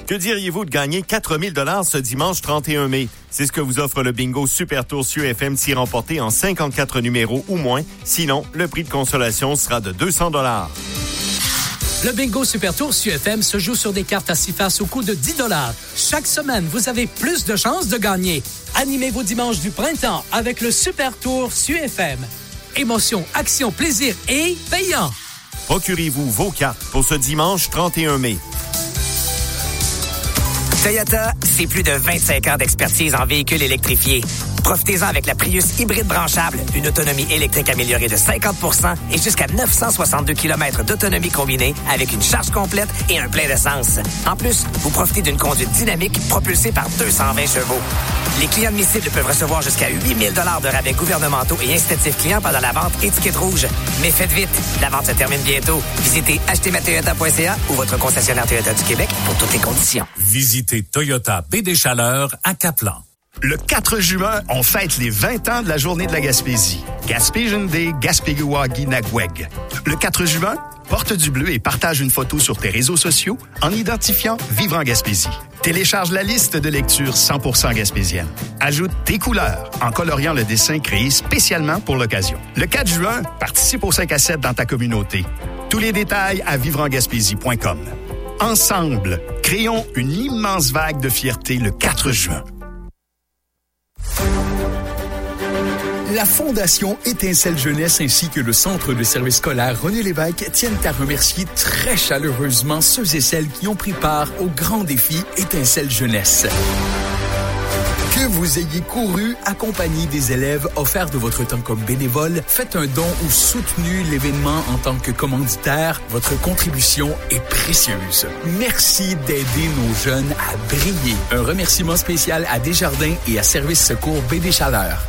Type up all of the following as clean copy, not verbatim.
Que diriez-vous de gagner 4 000 $ ce dimanche 31 mai? C'est ce que vous offre le bingo Super Tour SUFM si remporté en 54 numéros ou moins. Sinon, le prix de consolation sera de 200 $. Le bingo Super Tour SUFM se joue sur des cartes à 6 faces au coût de 10 $. Chaque semaine, vous avez plus de chances de gagner. Animez vos dimanches du printemps avec le Super Tour SUFM. Émotion, action, plaisir et payant. Procurez-vous vos cartes pour ce dimanche 31 mai. Toyota, c'est plus de 25 ans d'expertise en véhicules électrifiés. Profitez-en avec la Prius hybride branchable, une autonomie électrique améliorée de 50% et jusqu'à 962 km d'autonomie combinée avec une charge complète et un plein d'essence. En plus, vous profitez d'une conduite dynamique propulsée par 220 chevaux. Les clients admissibles peuvent recevoir jusqu'à 8 000 $ de rabais gouvernementaux et incitatifs clients pendant la vente étiquette rouge. Mais faites vite, la vente se termine bientôt. Visitez achetezmatoyota.ca ou votre concessionnaire Toyota du Québec pour toutes les conditions. Visitez Toyota Baie des Chaleurs à Caplan. Le 4 juin, on fête les 20 ans de la Journée de la Gaspésie. Gaspésian Day, Gaspégiwagi-Nagweg. Le 4 juin, porte du bleu et partage une photo sur tes réseaux sociaux en identifiant Vivre en Gaspésie. Télécharge la liste de lecture 100% gaspésienne. Ajoute tes couleurs en coloriant le dessin créé spécialement pour l'occasion. Le 4 juin, participe au 5 à 7 dans ta communauté. Tous les détails à vivreengaspésie.com. Ensemble, créons une immense vague de fierté le 4 juin. La Fondation Étincelle Jeunesse ainsi que le Centre de services scolaires René Lévesque tiennent à remercier très chaleureusement ceux et celles qui ont pris part au grand défi Étincelle Jeunesse. Que vous ayez couru, accompagné des élèves, offert de votre temps comme bénévole, faites un don ou soutenu l'événement en tant que commanditaire, votre contribution est précieuse. Merci d'aider nos jeunes à briller. Un remerciement spécial à Desjardins et à Service Secours Baie des Chaleurs.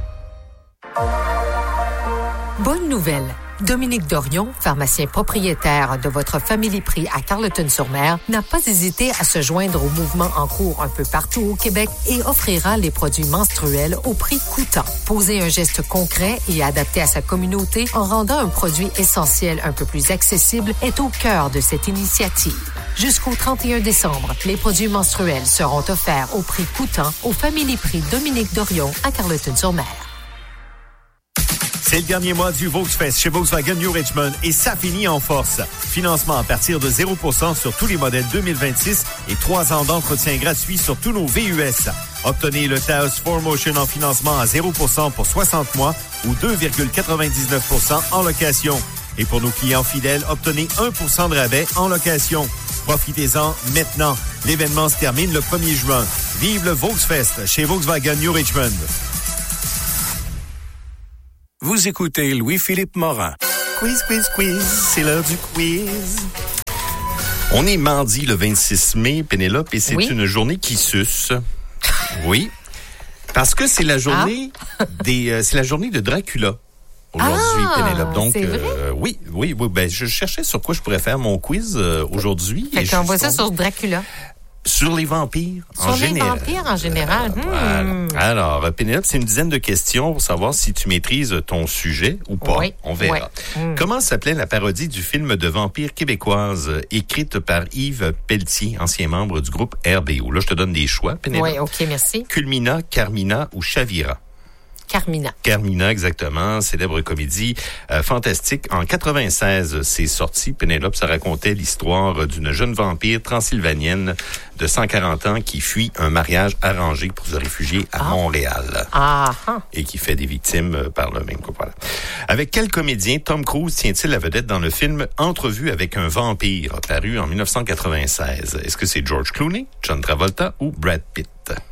Bonne nouvelle! Dominique Dorion, pharmacien propriétaire de votre Family Prix à Carleton-sur-Mer, n'a pas hésité à se joindre au mouvement en cours un peu partout au Québec et offrira les produits menstruels au prix coûtant. Poser un geste concret et adapté à sa communauté en rendant un produit essentiel un peu plus accessible est au cœur de cette initiative. Jusqu'au 31 décembre, les produits menstruels seront offerts au prix coûtant au Family Prix Dominique Dorion à Carleton-sur-Mer. C'est le dernier mois du Volksfest chez Volkswagen New Richmond et ça finit en force. Financement à partir de 0% sur tous les modèles 2026 et 3 ans d'entretien gratuit sur tous nos VUS. Obtenez le Taos 4Motion en financement à 0% pour 60 mois ou 2,99% en location. Et pour nos clients fidèles, obtenez 1% de rabais en location. Profitez-en maintenant. L'événement se termine le 1er juin. Vive le Volksfest chez Volkswagen New Richmond. Vous écoutez Louis-Philippe Morin. Quiz, quiz, quiz, c'est l'heure du quiz. On est mardi le 26 mai, Pénélope, et c'est une journée qui suce. Oui, parce que c'est la journée c'est la journée de Dracula. Aujourd'hui, Pénélope. Donc, oui. Ben, je cherchais sur quoi je pourrais faire mon quiz aujourd'hui. Fait qu'on voit ça sur Dracula. Sur les vampires en général. Sur les vampires en général. Voilà. Alors, Pénélope, c'est une dizaine de questions pour savoir si tu maîtrises ton sujet ou pas. Oui. On verra. Comment s'appelait la parodie du film de vampires québécoise écrite par Yves Pelletier, ancien membre du groupe RBO? Là, je te donne des choix, Pénélope. Oui, OK, merci. Culmina, Carmina ou Chavira? Carmina, exactement. Célèbre comédie fantastique. En 96, c'est sorti. Pénélope, ça racontait l'histoire d'une jeune vampire transylvanienne de 140 ans qui fuit un mariage arrangé pour se réfugier à Montréal. Et qui fait des victimes par le même couple. Voilà. Avec quel comédien Tom Cruise tient-il la vedette dans le film Entrevue avec un vampire, paru en 1996? Est-ce que c'est George Clooney, John Travolta ou Brad Pitt?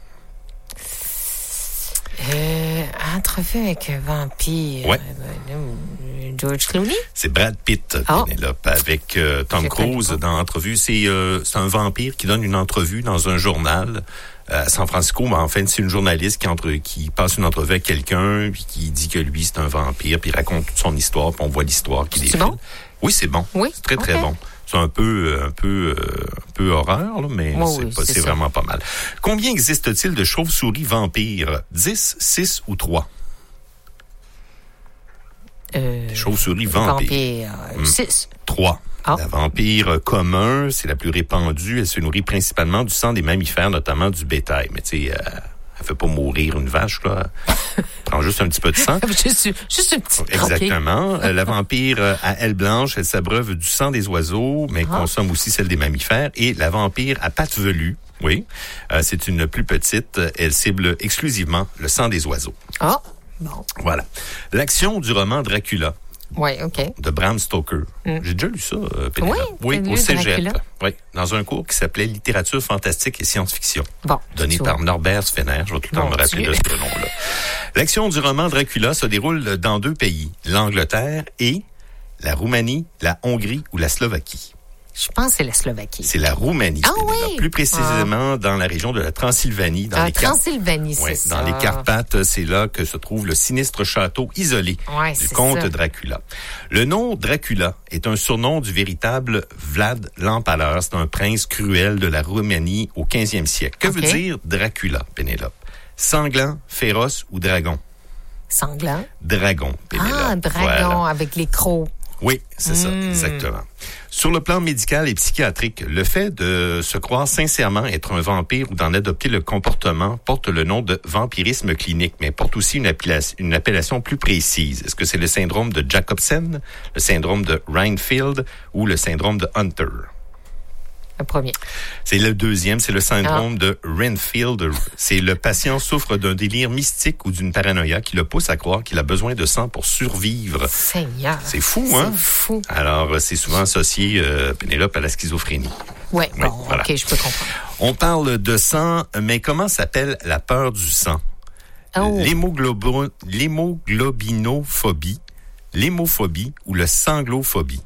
Entrevue avec un vampire. Ouais. George Clooney? C'est Brad Pitt, Pénélope, avec Tom Cruise dans Entrevue. C'est un vampire qui donne une entrevue dans un journal à San Francisco. Mais en fait, c'est une journaliste qui passe une entrevue avec quelqu'un puis qui dit que lui, c'est un vampire, puis il raconte toute son histoire, puis on voit l'histoire qui défile. C'est bon? Oui, c'est bon. Oui? C'est très, très bon. C'est un peu horreur, là, mais c'est vraiment pas mal. Combien existe-t-il de chauves-souris vampires? 10, 6 ou 3? Des chauves-souris vampires. 6. 3. La vampire commun, c'est la plus répandue. Elle se nourrit principalement du sang des mammifères, notamment du bétail. Mais tu sais, elle fait pas mourir une vache, là. Elle prend juste un petit peu de sang. juste une petite Exactement. La vampire à aile blanche, elle s'abreuve du sang des oiseaux, mais consomme aussi celle des mammifères. Et la vampire à pattes velues, oui, c'est une plus petite. Elle cible exclusivement le sang des oiseaux. Bon. Voilà. L'action du roman Dracula. Oui, OK. De Bram Stoker. J'ai déjà lu ça, Pénélope. Oui, au cégep. Dracula. Oui, dans un cours qui s'appelait Littérature fantastique et science-fiction. Bon. Donné par Norbert Sfener. Je vais tout le temps me rappeler de ce nom-là. L'action du roman Dracula se déroule dans 2 pays, l'Angleterre et la Roumanie, la Hongrie ou la Slovaquie. Je pense que c'est la Slovaquie. C'est la Roumanie. Oui? Plus précisément dans la région de la Transylvanie. Transylvanie, c'est ça. Dans les Carpates, c'est là que se trouve le sinistre château isolé du comte Dracula. Le nom Dracula est un surnom du véritable Vlad l'Empaleur. C'est un prince cruel de la Roumanie au 15e siècle. Que veut dire Dracula, Pénélope? Sanglant, féroce ou dragon? Sanglant. Dragon, Pénélope. Dragon, avec les crocs. Oui, c'est ça, exactement. Sur le plan médical et psychiatrique, le fait de se croire sincèrement être un vampire ou d'en adopter le comportement porte le nom de vampirisme clinique, mais porte aussi une appellation plus précise. Est-ce que c'est le syndrome de Jacobsen, le syndrome de Reinfeldt ou le syndrome de Hunter? Le premier. C'est le deuxième, c'est le syndrome de Renfield. C'est le patient souffre d'un délire mystique ou d'une paranoïa qui le pousse à croire qu'il a besoin de sang pour survivre. Seigneur. C'est fou, hein? C'est fou. Alors, c'est souvent associé, Pénélope, à la schizophrénie. Oui, bon, voilà. OK, je peux comprendre. On parle de sang, mais comment s'appelle la peur du sang? L'hémoglobinophobie, l'hémophobie ou le sanglophobie?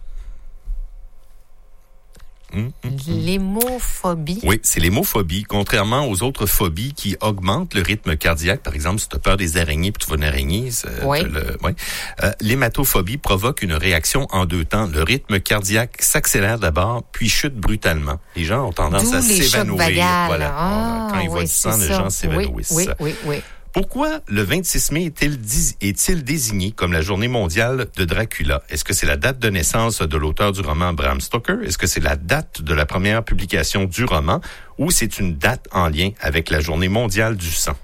L'hémophobie? Oui, c'est l'hémophobie. Contrairement aux autres phobies qui augmentent le rythme cardiaque, par exemple, si tu as peur des araignées puis tu vois une araignée, l'hématophobie provoque une réaction en 2 temps. Le rythme cardiaque s'accélère d'abord, puis chute brutalement. Les gens ont tendance à s'évanouir. Voilà. Quand ils voient du sang, les gens s'évanouissent. Oui. Pourquoi le 26 mai est-il désigné comme la journée mondiale de Dracula? Est-ce que c'est la date de naissance de l'auteur du roman Bram Stoker? Est-ce que c'est la date de la première publication du roman? Ou c'est une date en lien avec la journée mondiale du sang?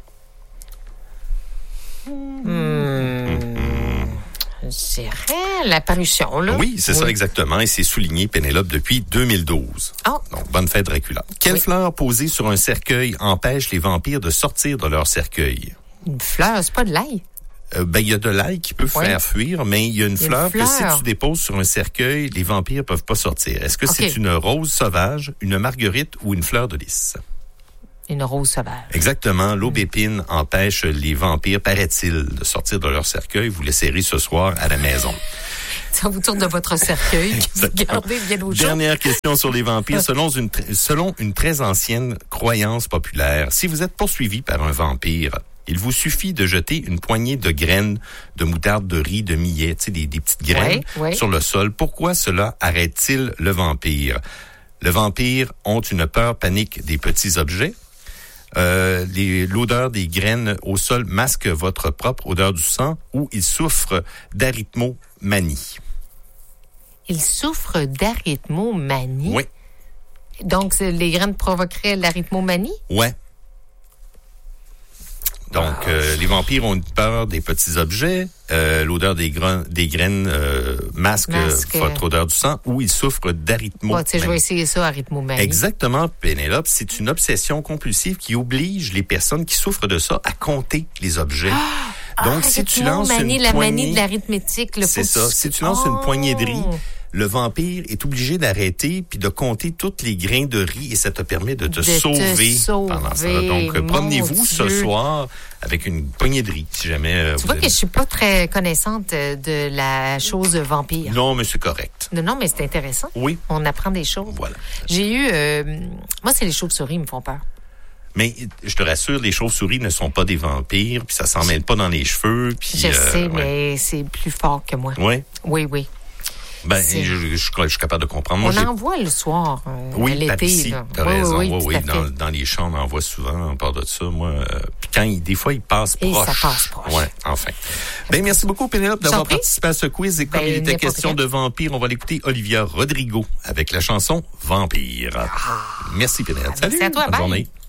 C'est rien, la parution, là. Oui, c'est ça exactement. Et c'est souligné, Pénélope, depuis 2012. Donc, bonne fête Dracula. Quelle fleur posée sur un cercueil empêche les vampires de sortir de leur cercueil? Une fleur, c'est pas de l'ail? Il y a de l'ail qui peut faire fuir, mais il y a une fleur que si tu déposes sur un cercueil, les vampires peuvent pas sortir. Est-ce que c'est une rose sauvage, une marguerite ou une fleur de lys? Une rose sauvage. Exactement. L'aubépine empêche les vampires, paraît-il, de sortir de leur cercueil. Vous l'essayerez ce soir à la maison. Ça vous tourne de votre cercueil. Gardez bien au chaud. Dernière question sur les vampires. Selon une très ancienne croyance populaire, si vous êtes poursuivi par un vampire, il vous suffit de jeter une poignée de graines de moutarde, de riz, de millet, tu sais, des petites graines sur le sol. Pourquoi cela arrête-t-il le vampire? Le vampire ont une peur panique des petits objets. L'odeur des graines au sol masque votre propre odeur du sang ou il souffre d'arythmomanie. Il souffre d'arythmomanie? Oui. Donc, les graines provoqueraient l'arythmomanie? Oui. Donc, les vampires ont une peur des petits objets. L'odeur des graines masque votre odeur du sang ou ils souffrent d'arythmomanie. Je vais essayer ça, arythmomanie. Exactement, Pénélope. C'est une obsession compulsive qui oblige les personnes qui souffrent de ça à compter les objets. Donc, si tu lances une poignée... La manie de l'arithmétique. C'est ça. Si tu lances une poignée de riz, le vampire est obligé d'arrêter puis de compter toutes les grains de riz et ça te permet de te sauver pendant ça. Donc, promenez-vous ce soir avec une poignée de riz, si jamais... Tu vois que je suis pas très connaissante de la chose vampire. Non, mais c'est correct. Non, mais c'est intéressant. Oui. On apprend des choses. Voilà. J'ai eu... moi, c'est les chauves-souris, ils me font peur. Mais je te rassure, les chauves-souris ne sont pas des vampires, puis ça s'en mêle pas dans les cheveux. Puis, je sais, mais c'est plus fort que moi. Oui? Oui. Ben, je suis capable de comprendre. Moi, on en voit le soir, l'été. Papici, t'as raison. Oui, dans les champs, on en voit souvent, en part de ça. Moi, puis des fois, ils passent proche. Ça passe proche. Ouais, enfin. Ben, merci beaucoup, Pénélope, d'avoir participé à ce quiz. Et comme il était question de vampires, on va l'écouter Olivia Rodrigo avec la chanson Vampire. Merci, Pénélope. Salut. Merci à toi. Bonne journée.